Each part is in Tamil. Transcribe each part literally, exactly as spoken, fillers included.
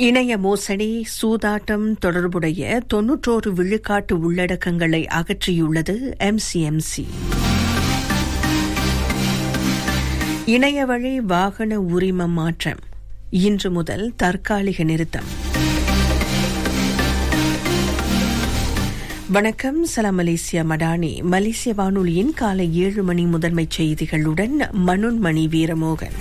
இணைய மோசடி சூதாட்டம் தொடர்புடைய தொன்னூற்றோரு விழுக்காட்டு உள்ளடக்கங்களை அகற்றியுள்ளது எம்சிஎம்சி. இணையவழி வாகன உரிமம் மாற்றம் இன்று முதல் தற்காலிக நிறுத்தம். வணக்கம், சலாம் மலேசியா மடானி. மலேசிய வானொலியின் காலை ஏழு மணி முதன்மைச் செய்திகளுடன் மனோன்மணி வீரமோகன்.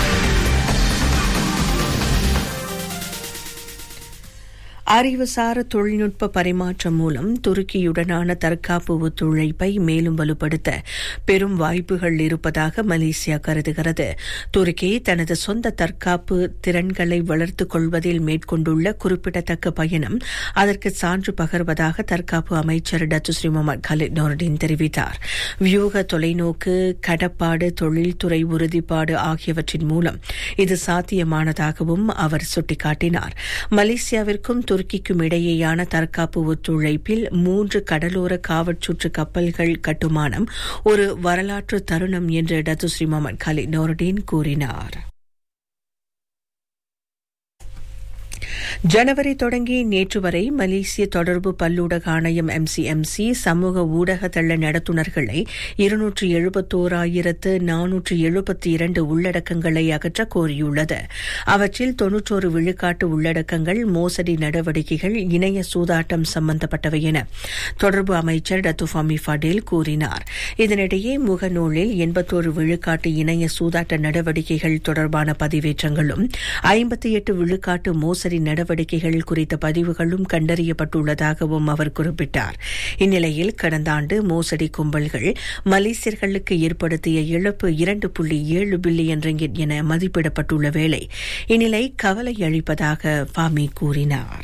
அறிவுசார் தொழில்நுட்ப பரிமாற்றம் மூலம் துருக்கியுடனான தற்காப்பு ஒத்துழைப்பை மேலும் வலுப்படுத்த பெரும் வாய்ப்புகள் இருப்பதாக மலேசியா கருதுகிறது. துருக்கி தனது சொந்த தற்காப்பு திறன்களை வளர்த்துக் கொள்வதில் மேற்கொண்டுள்ள குறிப்பிடத்தக்க பயணம் அதற்கு சான்று பகர்வதாக தற்காப்பு அமைச்சர் டத்துஸ்ரீ முகமது காலித் நூர்டின் தெரிவித்தார். வியூக தொலைநோக்கு, கடப்பாடு, தொழில்துறை உறுதிப்பாடு ஆகியவற்றின் மூலம் இது சாத்தியமானதாகவும் அவர் சுட்டிக்காட்டினார். மலேசியாவிற்கும் துருக்கிக்கும் இடையேயான தற்காப்பு ஒத்துழைப்பில் மூன்று கடலோர காவற்சுற்று கப்பல்கள் கட்டுமானம் ஒரு வரலாற்று தருணம் என்று டத்துஸ்ரீ முகமது காலித் நூர்டின் கூறினார். ஜனவரி தொடங்கி நேற்று வரை மலேசிய தொடர்பு பல்லூடக ஆணையம் எம்சிஎம்சி சமூக ஊடக தள நடத்துனர்களை இருநூற்று எழுபத்தோராயிரத்து நானூற்று எழுபத்தி இரண்டு உள்ளடக்கங்களை அகற்ற கோரியுள்ளது. அவற்றில் தொன்னூற்றோரு விழுக்காட்டு உள்ளடக்கங்கள் மோசடி நடவடிக்கைகள், இணைய சூதாட்டம் சம்பந்தப்பட்டவை என தொடர்பு அமைச்சர் டத்து ஃபமி ஃபடேல் கூறினார். இதனிடையே முகநூலில் எண்பத்தோரு விழுக்காட்டு இணைய சூதாட்ட நடவடிக்கைகள் தொடர்பான பதிவேற்றங்களும் ஐம்பத்தி எட்டு விழுக்காட்டு மோசடி நடவடிக்கைகள் குறித்த பதிவுகளும் கண்டறியப்பட்டுள்ளதாகவும் அவர் குறிப்பிட்டார். இந்நிலையில் கடந்த ஆண்டு மோசடி கும்பல்கள் மலேசியர்களுக்கு ஏற்படுத்திய இழப்பு இரண்டு புள்ளி ஏழு பில்லியன் ரிங்கிட் என மதிப்பிடப்பட்டுள்ள வேளை இந்நிலை கவலை அளிப்பதாக ஃபாமி கூறினார்.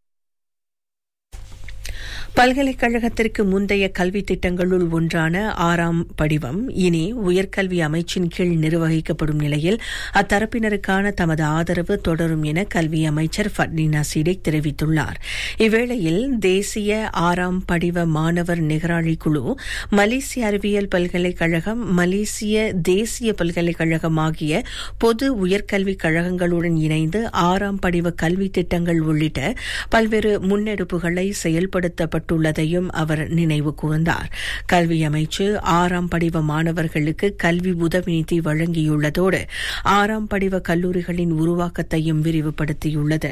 பல்கலைக்கழகத்திற்கு முந்தைய கல்வி திட்டங்களுள் ஒன்றான ஆறாம் படிவம் இனி உயர்கல்வி அமைச்சின் கீழ் நிர்வகிக்கப்படும் நிலையில் அத்தரப்பினருக்கான தமது ஆதரவு தொடரும் என கல்வி அமைச்சர் ஃபட்னினா சிடிக் தெரிவித்துள்ளார். இவ்வேளையில் தேசிய ஆறாம் படிவ மாணவர் நிகராளி குழு மலேசிய அறிவியல் பல்கலைக்கழகம், மலேசிய தேசிய பல்கலைக்கழகம் ஆகிய பொது உயர்கல்விக் கழகங்களுடன் இணைந்து ஆறாம் படிவ கல்வி திட்டங்கள் உள்ளிட்ட பல்வேறு முன்னெடுப்புகளை செயல்படுத்தப்பட்டு உள்ளதையும் அவர் நினைவு கூர்ந்தார். கல்வி அமைச்சு ஆறாம் படிவ மாணவர்களுக்கு கல்வி உதவி நிதி வழங்கியுள்ளதோடு ஆறாம் படிவ கல்லூரிகளின் உருவாக்கத்தையும் விரிவுபடுத்தியுள்ளது.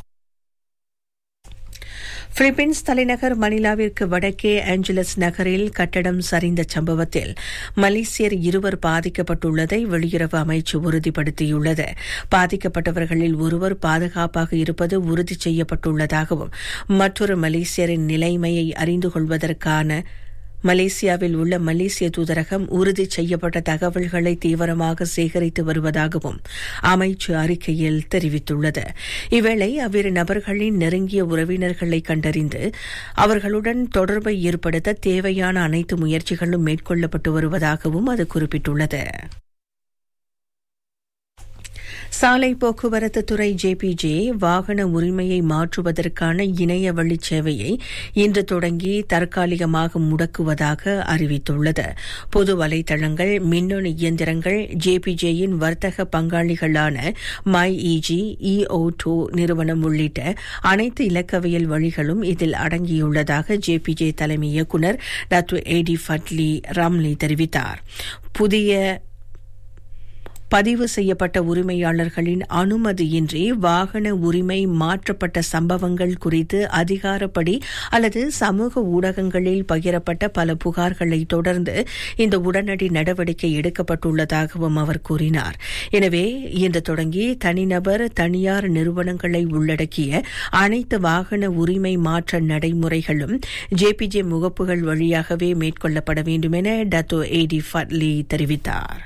பிலிப்பீன்ஸ் தலைநகர் மணிலாவிற்கு வடக்கே ஏஞ்சலஸ் நகரில் கட்டடம் சரிந்த சம்பவத்தில் மலேசியர் இருவர் பாதிக்கப்பட்டுள்ளதை வெளியுறவு அமைச்சு உறுதிப்படுத்தியுள்ளது. பாதிக்கப்பட்டவர்களில் ஒருவர் பாதுகாப்பாக இருப்பது உறுதி செய்யப்பட்டுள்ளதாகவும் மற்றொரு மலேசியரின் நிலைமையை அறிந்து கொள்வதற்கான மலேசியாவில் உள்ள மலேசிய தூதரகம் உறுதி செய்யப்பட்ட தகவல்களை தீவிரமாக சேகரித்து வருவதாகவும் அமைச்சு அறிக்கையில் தெரிவித்துள்ளது. இவ்வேளை அவ்விரு நபர்களின் நெருங்கிய உறவினர்களை கண்டறிந்து அவர்களுடன் தொடர்பை ஏற்படுத்த தேவையான அனைத்து முயற்சிகளும் மேற்கொள்ளப்பட்டு வருவதாகவும் அது குறிப்பிட்டுள்ளது. சாலை போக்குவரத்து துறை ஜேபிஜே வாகன உரிமையை மாற்றுவதற்கான இணைய வழி சேவையை இன்று தொடங்கி தற்காலிகமாக முடக்குவதாக அறிவித்துள்ளது. பொது வலைதளங்கள், மின்னணு இயந்திரங்கள், ஜேபிஜேயின் வர்த்தக பங்காளிகளான மைஇஜி, இஓ டூ நிறுவனம் உள்ளிட்ட அனைத்து இலக்கவியல் வழிகளும் இதில் அடங்கியுள்ளதாக ஜேபிஜே தலைமை இயக்குநர் டாக்டர் ஏடி ஃபட்லி ராம்லி தெரிவித்தார். புதிய பதிவு செய்யப்பட்ட உரிமையாளர்களின் அனுமதியின்றி வாகன உரிமை மாற்றப்பட்ட சம்பவங்கள் குறித்து அதிகாரப்படி அல்லது சமூக ஊடகங்களில் பகிரப்பட்ட பல புகார்களை தொடர்ந்து இந்த உடனடி நடவடிக்கை எடுக்கப்பட்டுள்ளதாகவும் அவர் கூறினார். எனவே இன்று தொடங்கி தனிநபர், தனியார் நிறுவனங்களை உள்ளடக்கிய அனைத்து வாகன உரிமை மாற்ற நடைமுறைகளும் ஜேபிஜே முகப்புகள் வழியாகவே மேற்கொள்ளப்பட வேண்டும் என டத்தோ ஏடி ஃபட்லி தெரிவித்தார்.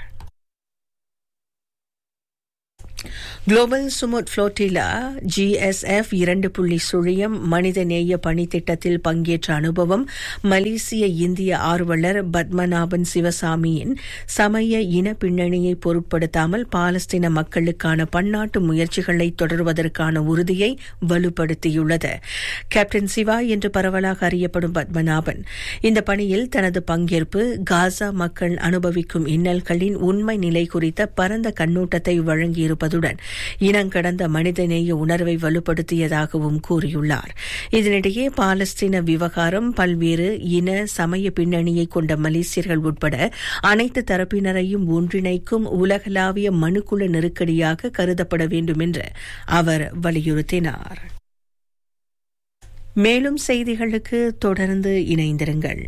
குளோபல் சுமுட் புளோட்டிலா ஜிஎஸ்எஃப் இரண்டு புள்ளி சுழியம் மனிதநேய பணித்திட்டத்தில் பங்கேற்ற அனுபவம் மலேசிய இந்திய ஆர்வலர் பத்மநாபன் சிவசாமியின் சமய இன பின்னணியை பொருட்படுத்தாமல் பாலஸ்தீன மக்களுக்கான பன்னாட்டு முயற்சிகளை தொடர்வதற்கான உறுதியை வலுப்படுத்தியுள்ளது. கேப்டன் சிவா என்று பரவலாக அறியப்படும் பத்மநாபன் இந்த பணியில் தனது பங்கேற்பு காசா மக்கள் அனுபவிக்கும் இன்னல்களின் உண்மை நிலை குறித்த பரந்த கண்ணோட்டத்தை வழங்கியிருப்பது சொன்னதுடன் இனங்கடந்த மனிதநேய உணர்வை வலுப்படுத்தியதாகவும் கூறியுள்ளார். இதனிடையே பாலஸ்தீன விவகாரம் பல்வேறு இன சமய பின்னணியை கொண்ட மலேசியர்கள் உட்பட அனைத்து தரப்பினரையும் ஒன்றிணைக்கும் உலகளாவிய மனுக்குல நெருக்கடியாக கருதப்பட வேண்டும் என்று அவர் வலியுறுத்தினார். மேலும் செய்திகளுக்கு தொடர்ந்து இணைந்திருங்கள்.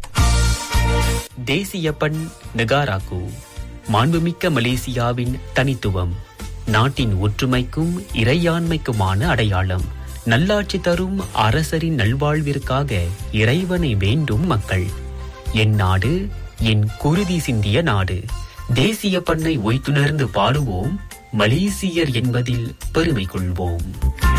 தேசிய பண் நெகாராகு, மாண்புமிக்க மலேசியாவின் தனித்துவம், நாட்டின் ஒற்றுமைக்கும் இறையாண்மைக்குமான அடையாளம். நல்லாட்சி தரும் அரசரின் நல்வாழ்விற்காக இறைவனை வேண்டும் மக்கள். என் நாடு என் குருதி சிந்திய நாடு. தேசிய பண்ணை ஒய்த்துணர்ந்து பாடுவோம், மலேசியர் என்பதில் பெருமை கொள்வோம்.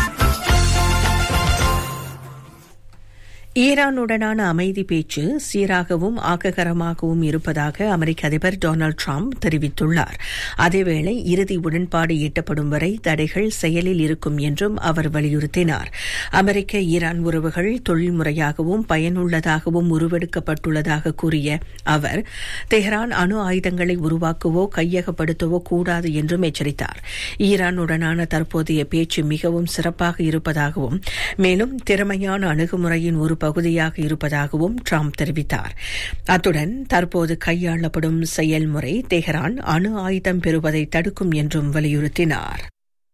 ஈரானுடனான அமைதி பேச்சு சீராகவும் ஆக்ககரமாகவும் இருப்பதாக அமெரிக்க அதிபர் டொனால்டு டிரம்ப் தெரிவித்துள்ளார். அதேவேளை இறுதி உடன்பாடு எட்டப்படும் வரை தடைகள் செயலில் இருக்கும் என்றும் அவர் வலியுறுத்தினார். அமெரிக்க ஈரான் உறவுகள் தொழில்முறையாகவும் பயனுள்ளதாகவும் உருவெடுக்கப்பட்டுள்ளதாக கூறிய அவர் தெஹ்ரான் அணு ஆயுதங்களை உருவாக்கவோ கையகப்படுத்தவோ கூடாது என்றும் எச்சரித்தார். ஈரானுடனான தற்போதைய பேச்சு மிகவும் சிறப்பாக இருப்பதாகவும் மேலும் திறமையான அணுகுமுறையின் ஒரு பகுதியாக இருப்பதாகவும் ட்ரம்ப் தெரிவித்தார். அத்துடன் தற்போது கையாளப்படும் செயல்முறை தெஹ்ரான் அணு ஆயுதம் பெறுவதை தடுக்கும் என்றும் வலியுறுத்தினார்.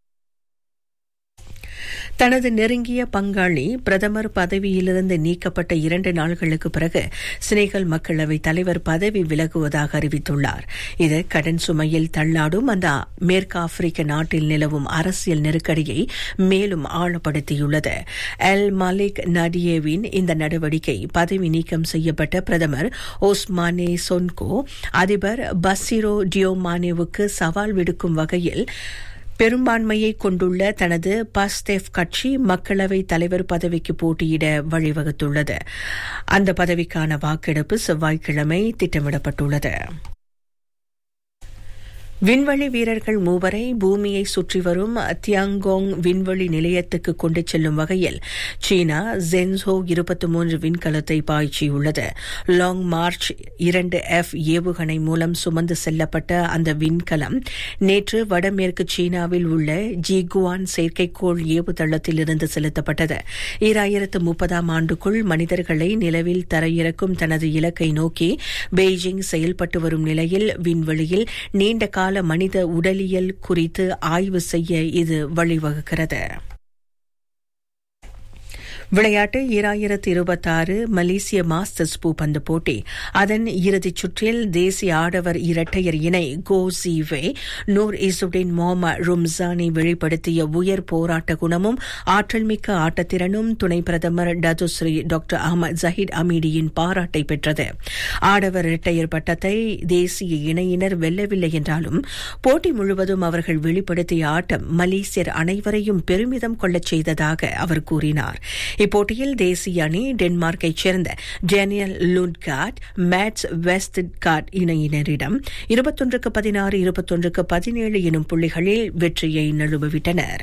தனது நெருங்கிய பங்காளி பிரதமர் பதவியிலிருந்து நீக்கப்பட்ட இரண்டு நாள்களுக்கு பிறகு செனகல் மக்களவைத் தலைவர் பதவி விலகுவதாக அறிவித்துள்ளார். இது கடன் சுமையில் தள்ளாடும் அந்த மேற்கு ஆப்பிரிக்க நாட்டில் நிலவும் அரசியல் நெருக்கடியை மேலும் ஆழப்படுத்தியுள்ளது. எல் மாலிக் நடியேவின் இந்த நடவடிக்கை பதவி நீக்கம் செய்யப்பட்ட பிரதமர் ஓஸ்மானே சொன்கோ அதிபர் பசிரோ டியோமானேவுக்கு சவால் விடுக்கும் வகையில் பெரும்பான்மையை கொண்டுள்ள தனது பாஸ்தேஃப் கட்சி மக்களவைத் தலைவர் பதவிக்கு போட்டியிட வழிவகுத்துள்ளது. அந்த பதவிக்கான வாக்கெடுப்பு செவ்வாய்க்கிழமை திட்டமிடப்பட்டுள்ளது. விண்வெளி வீரர்கள் மூவரை பூமியை சுற்றி வரும் தியாங்கோங் விண்வெளி நிலையத்துக்கு கொண்டு செல்லும் வகையில் சீனா ஜென்சோ இருபத்தி மூன்று விண்கலத்தை பாய்ச்சியுள்ளது. லாங் மார்ச் இரண்டு எஃப் ஏவுகணை மூலம் சுமந்து செல்லப்பட்ட அந்த விண்கலம் நேற்று வடமேற்கு சீனாவில் உள்ள ஜிகுவான் செயற்கைக்கோள் ஏவுதளத்தில் இருந்து செலுத்தப்பட்டது. ஈராயிரத்து முப்பதாம் ஆண்டுக்குள் மனிதர்களை நிலவில் தரையிறக்கும் தனது இலக்கை நோக்கி பெய்ஜிங் செயல்பட்டு வரும் நிலையில் விண்வெளியில் நீண்ட கால மனித உடலியல் குறித்து ஆய்வு செய்ய இது வழிவகுக்கிறது. விளையாட்டு ஈராயிரத்து இருபத்தாறு மலேசிய மாஸ்டர்ஸ் பூப்பந்து போட்டி அதன் இறுதிச் சுற்றில் தேசிய ஆடவர் இரட்டையர் இணை கோ ஜீவே நூர் இசுடின் மொஹம்மத் ரும்சானி வெளிப்படுத்திய உயர் போராட்ட குணமும் ஆற்றல் மிக்க ஆட்டத்திறனும் துணை பிரதமர் டதுஸ்ரீ டாக்டர் அஹமத் ஜஹீத் அமீடியின் பாராட்டை பெற்றது. ஆடவர் இரட்டையர் பட்டத்தை தேசிய இணையினர் வெல்லவில்லை என்றாலும் போட்டி முழுவதும் அவர்கள் வெளிப்படுத்திய ஆட்டம் மலேசியர் அனைவரையும் பெருமிதம் கொள்ளச் செய்ததாக அவர் கூறினார். இப்போட்டியில் தேசிய அணி டென்மார்க்கைச் சேர்ந்த டேனியல் லுட்கார்ட் மேட்ஸ் வெஸ்ட்கார்ட் இணையினரிடம் இருபத்தொன்றுக்கு பதினாறு இருபத்தொன்றுக்கு பதினேழு எனும் புள்ளிகளில் வெற்றியை நழுவவிட்டனர்.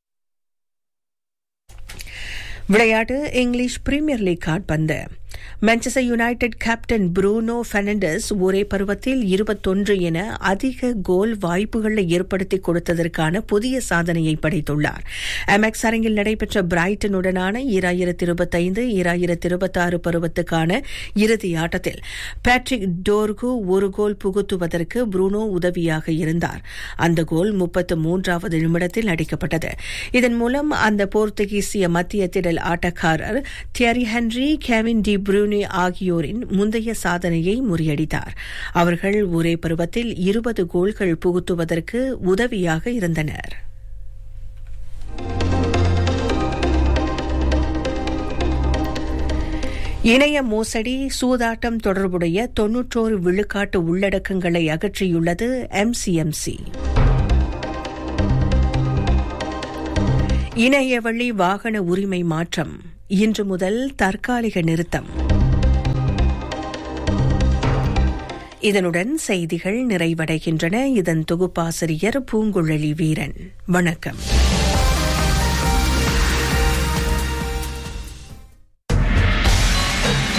விளையாட்டு இங்கிலீஷ் பிரீமியர் லீக் கால்பந்து. Manchester United captain Bruno Fernandes ஒரே பருவத்தில் இருபத்தொன்று என அதிக கோல் வாய்ப்புகளை ஏற்படுத்தி கொடுத்ததற்கான புதிய சாதனையை படைத்துள்ளார். எம்எக்ஸ் அரங்கில் நடைபெற்ற பிரைட்டனுடனான ஈராயிரத்து இருபத்தைந்து ஈராயிரத்து இருபத்தாறு பருவத்துக்கான இறுதி ஆட்டத்தில் பேட்ரிக் டோர்கு ஒரு கோல் புகுத்துவதற்கு ப்ரூனோ உதவியாக இருந்தார். அந்த கோல் முப்பத்து மூன்றாவது நிமிடத்தில் அடிக்கப்பட்டது. இதன் மூலம் அந்த போர்த்துகீசிய மத்திய திடல் ஆட்டக்காரர் theory Henry, Kevin D Brunei ஆகியோரின் முந்தைய சாதனையை முறியடித்தார். அவர்கள் ஒரே பருவத்தில் இருபது கோல்கள் புகுத்துவதற்கு உதவியாக இருந்தனர். இணைய மோசடி, சூதாட்டம் தொடர்புடைய தொன்னூற்றோரு விழுக்காட்டு உள்ளடக்கங்களை அகற்றியுள்ளது எம்சிஎம்சி. இணையவழி வாகன உரிமை மாற்றம் இன்று முதல் தற்காலிக நிறுத்தம். இதனுடன் செய்திகள் நிறைவடைகின்றன. இதன் தொகுப்பாசிரியர் பூங்குழலி வீரன். வணக்கம்.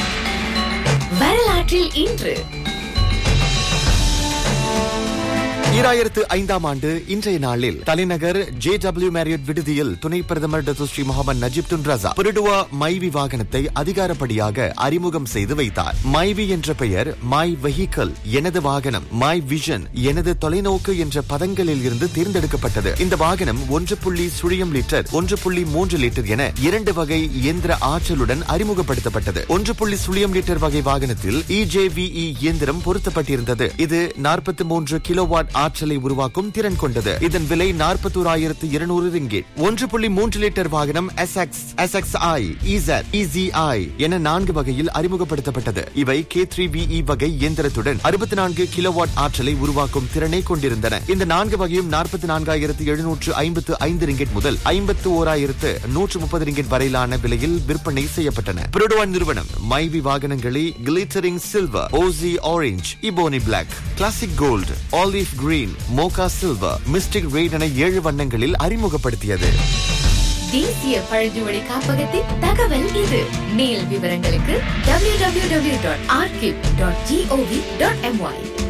வரலாற்றில் இன்று ஈராயிரத்து ஐந்தாம் ஆண்டு இன்றைய நாளில் தலைநகர் ஜே டபிள்யூ மேரியட் விடுதியில் துணை பிரதமர் Datuk Sri Mohammed Najib Tun Raza புருடுவா மைவி வாகனத்தை அதிகாரப்படியாக அறிமுகம் செய்து வைத்தார். மைவி என்ற பெயர் மை வெஹிக்கிள் எனது வாகனம், மை விஷன் எனது தொலைநோக்கு என்ற பதங்களில் இருந்து தேர்ந்தெடுக்கப்பட்டது. இந்த வாகனம் ஒன்று புள்ளி சுழியம் லிட்டர், ஒன்று புள்ளி மூன்று லிட்டர் என இரண்டு வகை இயந்திர ஆற்றலுடன் அறிமுகப்படுத்தப்பட்டது. ஒன்று புள்ளி சுழியம் லிட்டர் வகை வாகனத்தில் இஜேவிஇ இயந்திரம் பொருத்தப்பட்டிருந்தது. இது நாற்பத்தி மூன்று கிலோவாட் ஆற்றலை உருவாக்கும் திறன் கொண்டது. இதன் விலை நாற்பத்தோராயிரத்து இருநூறு ரிங்கிட். ஒன்று புள்ளி மூன்று லிட்டர் வாகனம் எஸ்எக்ஸ், எஸ்எக்ஸ்ஐ, இசட், இசிஐ என நான்கு வகையில் அறிமுகப்படுத்தப்பட்டது. இவை கே த்ரீ விஇ வகை இயந்திரத்துடன் அறுபத்தி நான்கு கிலோவாட் ஆற்றலை உருவாக்கும் திறனை கொண்டிருந்தன. இந்த நான்கு வகையும் நாற்பத்தி நான்காயிரத்து எழுநூற்று ஐம்பத்து ஐந்து ரிங்கிட் முதல் ஐம்பத்து ஓராயிரத்து நூற்று முப்பது ரிங்கிட் வரையிலான விலையில் விற்பனை செய்யப்பட்டன. புருடுவான் நிறுவனம் மைவி வாகனங்களை கிளிட்டரிங் சில்வர், ஓசி orange, இபோனி black, classic gold, olive green, Moga silver, mystic red என ஏழு வண்ணங்களில் அறிமுகப்படுத்தியது. தேசிய பழங்குடி காப்பகத்தின் தகவல் இது. மேல் விவரங்களுக்கு W W W dot archive dot gov dot MY.